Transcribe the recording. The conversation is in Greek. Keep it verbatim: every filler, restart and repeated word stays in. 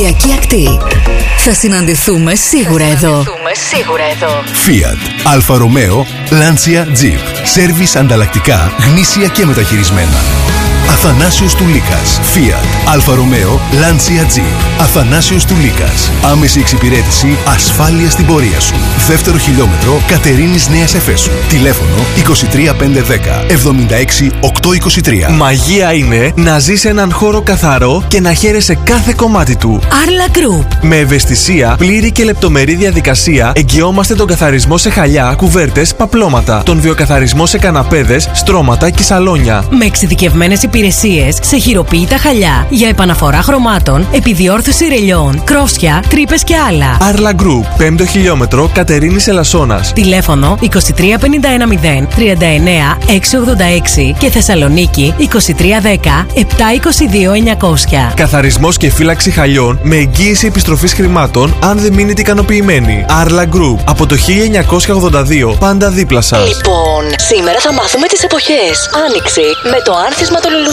Ιακή ακτή. Θα συναντηθούμε σίγουρα εδώ. Σίγουρα εδώ. Fiat, Αλφα Ρωμαίο, Lancia Jeep. Σέρβις ανταλλακτικά, γνήσια και μεταχειρισμένα. Αθανάσιος Τουλίκας. Fiat, Αλφα Ρωμαίο, Lancia Jeep. Αθανάσιος Τουλίκας. Άμεση εξυπηρέτηση, ασφάλεια στην πορεία σου. Δεύτερο χιλιόμετρο, Κατερίνης Νέας Εφέσου. Τηλέφωνο είκοσι τρία πεντακόσια δέκα εβδομήντα έξι οκτακόσια είκοσι τρία. Μαγεία είναι να ζεις έναν χώρο καθαρό και να χαίρεσαι κάθε κομμάτι του. Arla Group. Με ευαισθησία, πλήρη και λεπτομερή διαδικασία εγγυόμαστε τον καθαρισμό σε χαλιά, κουβέρτες, παπλώματα, τον βιοκαθαρισμό σε καναπέδες, στρώματα και σαλόνια. Με εξειδικευμένες υπηρεσίες σε χειροποίητα χαλιά για επαναφορά χρωμάτων, επιδιόρθωση ρελιών, κρόσια, τρύπες και άλλα. Arla Group, πέμπτο χιλιόμετρο, Κατερίνης Ελασσόνας. Τηλέφωνο είκοσι τρία πενήντα ένα μηδέν τριάντα εννέα εξακόσια ογδόντα έξι και Θεσσαλονίκη είκοσι τρία δέκα επτακόσια είκοσι δύο εννιακόσια. Καθαρισμός και φύλαξη χαλιών με εγγύηση επιστροφής χρημάτων αν δεν μείνετε ικανοποιημένοι. Arla Group, από το χίλια εννιακόσια ογδόντα δύο, πάντα δίπλα σας. Λοιπόν, σήμερα θα μάθουμε τις εποχές. Άνοιξη με το άνθισμα των λουλουδιών.